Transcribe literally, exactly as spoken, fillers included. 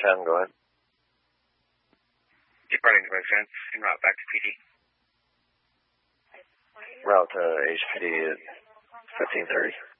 ten, go ahead. Departing to Residence, en route back to P D. Route to H P D at fifteen thirty.